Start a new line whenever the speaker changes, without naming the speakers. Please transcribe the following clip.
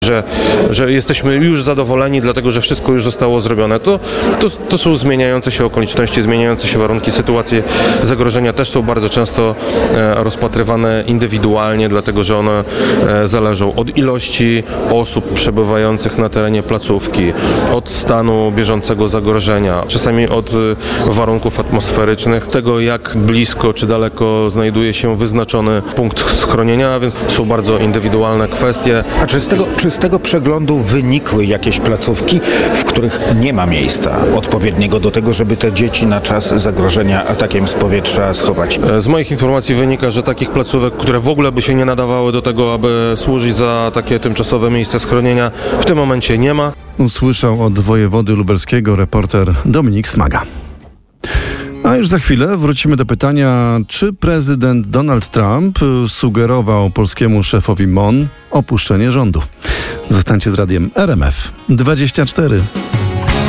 że jesteśmy już zadowoleni, dlatego że wszystko już zostało zrobione. To są zmieniające się okoliczności, zmieniające się warunki, sytuacje zagrożenia też są bardzo często rozpatrywane indywidualnie, dlatego że one zależą od ilości osób przebywających na terenie placówki, od stanu bieżącego zagrożenia, czasami od warunków atmosferycznych, tego jak blisko czy daleko znajduje się wyznaczony punkt schronienia, więc są bardzo indywidualne kwestie.
A czy z tego przeglądu wynikły jakieś placówki, w których nie ma miejsca odpowiedniego do tego, żeby te dzieci na czas zagrożenia atakiem z powietrza schować?
Z moich informacji wynika, że takich placówek, które w ogóle by się nie nadawały do tego, aby służyć za takie tymczasowe miejsce schronienia, w tym momencie nie ma.
Usłyszał od wojewody lubelskiego reporter Dominik Smaga. A już za chwilę wrócimy do pytania, czy prezydent Donald Trump sugerował polskiemu szefowi MON opuszczenie rządu. Zostańcie z radiem RMF 24.